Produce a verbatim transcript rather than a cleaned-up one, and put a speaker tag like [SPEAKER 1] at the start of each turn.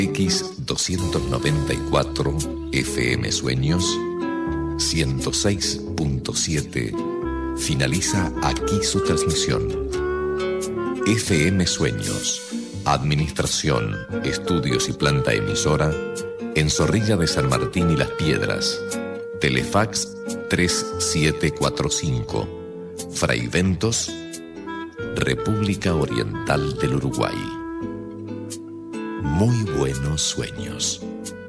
[SPEAKER 1] X doscientos noventa y cuatro F M Sueños ciento seis punto siete finaliza aquí su transmisión. F M Sueños, Administración, Estudios y Planta Emisora en Zorrilla de San Martín y Las Piedras. Telefax tres siete cuatro cinco, Fraiventos, República Oriental del Uruguay. Muy buenos sueños.